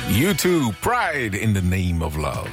U2, Pride in the Name of Love.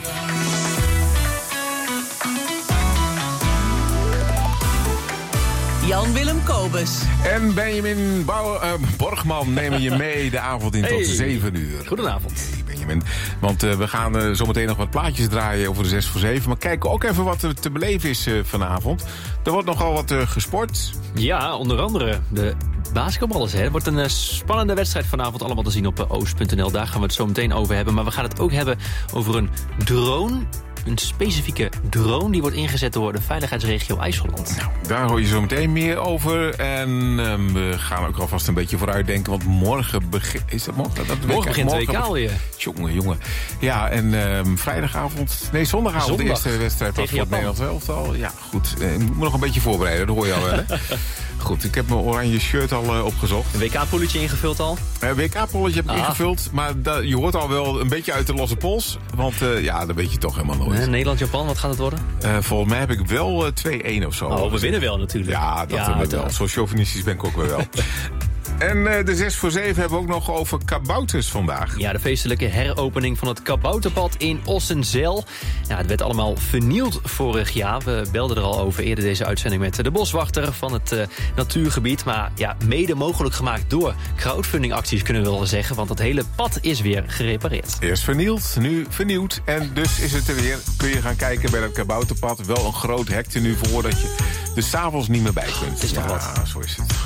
Jan-Willem Kobus. En Benjamin Borgman nemen je mee de avond in tot 7 uur. Goedenavond. Hey Benjamin, want we gaan zometeen nog wat plaatjes draaien over de 6 voor 7. Maar kijken ook even wat er te beleven is vanavond. Er wordt nogal wat gesport. Ja, onder andere de basketballers. Het wordt een spannende wedstrijd vanavond, allemaal te zien op oost.nl. Daar gaan we het zo meteen over hebben. Maar we gaan het ook hebben over een drone. Een specifieke drone die wordt ingezet door de veiligheidsregio IJsseland. Nou, daar hoor je zo meteen meer over. En we gaan ook alvast een beetje vooruitdenken. Want morgen begint... Is dat morgen? Morgen begint de WK alweer. Jongen. Ja, en zondagavond de eerste wedstrijd van het Nederlands elftal. Ja, goed. Ik moet me nog een beetje voorbereiden, dat hoor je al wel, hè? Goed, ik heb mijn oranje shirt al opgezocht. Een WK-polletje ingevuld al? WK-polletje heb ik ingevuld. Maar je hoort al wel een beetje uit de losse pols. Want dat weet je toch helemaal nooit. Nederland-Japan, wat gaat het worden? Volgens mij heb ik wel 2-1 of zo. Oh, we winnen wel natuurlijk. Ja, dat wel. Zo chauvinistisch ben ik ook wel. En de 6 voor 7 hebben we ook nog over kabouters vandaag. Ja, de feestelijke heropening van het kabouterpad in Ossenzijl. Ja, het werd allemaal vernield vorig jaar. We belden er al over eerder deze uitzending met de boswachter van het natuurgebied. Maar ja, mede mogelijk gemaakt door crowdfundingacties kunnen we wel zeggen. Want het hele pad is weer gerepareerd. Eerst vernield, nu vernieuwd. En dus is het er weer. Kun je gaan kijken bij dat kabouterpad. Wel een groot hek er nu voor dat je er 's avonds niet meer bij kunt. Het is toch wat. Zo is het.